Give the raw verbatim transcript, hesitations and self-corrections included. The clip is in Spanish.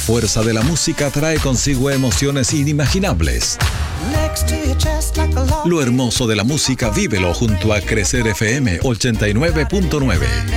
fuerza de la música trae consigo emociones inimaginables. Lo hermoso de la música, vívelo junto a Crecer F M ochenta y nueve punto nueve.